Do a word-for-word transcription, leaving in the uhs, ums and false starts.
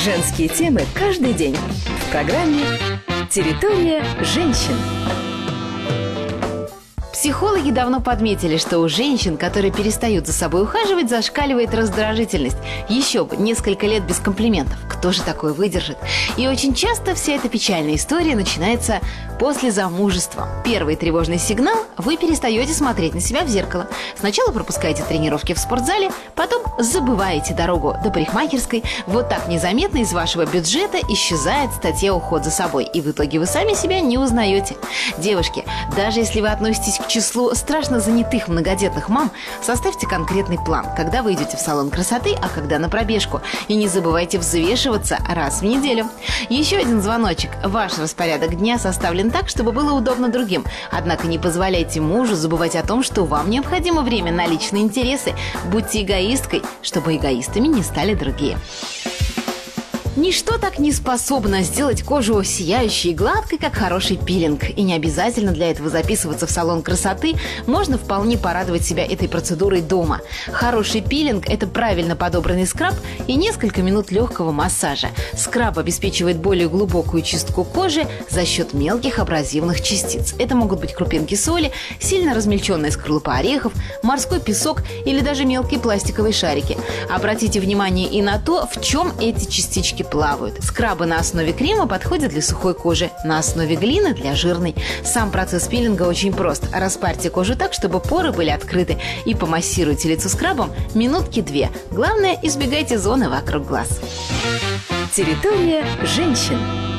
Женские темы каждый день в программе «Территория женщин». Психологи давно подметили, что у женщин, которые перестают за собой ухаживать, зашкаливает раздражительность. Еще бы, несколько лет без комплиментов. Кто же такое выдержит? И очень часто вся эта печальная история начинается после замужества. Первый тревожный сигнал – вы перестаете смотреть на себя в зеркало. Сначала пропускаете тренировки в спортзале, потом забываете дорогу до парикмахерской. Вот так незаметно из вашего бюджета исчезает статья «Уход за собой». И в итоге вы сами себя не узнаете. Девушки, даже если вы относитесь к числу страшно занятых многодетных мам, составьте конкретный план, когда вы идете в салон красоты, а когда на пробежку. И не забывайте взвешиваться раз в неделю. Еще один звоночек. Ваш распорядок дня составлен так, чтобы было удобно другим. Однако не позволяйте мужу забывать о том, что вам необходимо время на личные интересы. Будьте эгоисткой, чтобы эгоистами не стали другие. Ничто так не способно сделать кожу сияющей и гладкой, как хороший пилинг. И не обязательно для этого записываться в салон красоты. Можно вполне порадовать себя этой процедурой дома. Хороший пилинг – это правильно подобранный скраб и несколько минут легкого массажа. Скраб обеспечивает более глубокую чистку кожи за счет мелких абразивных частиц. Это могут быть крупинки соли, сильно размельченная скорлупа орехов, морской песок или даже мелкие пластиковые шарики. Обратите внимание и на то, в чем эти частички плавают. Скрабы на основе крема подходят для сухой кожи, на основе глины для жирной. Сам процесс пилинга очень прост. Распарьте кожу так, чтобы поры были открыты, и помассируйте лицо скрабом минутки две. Главное, избегайте зоны вокруг глаз. Территория женщин.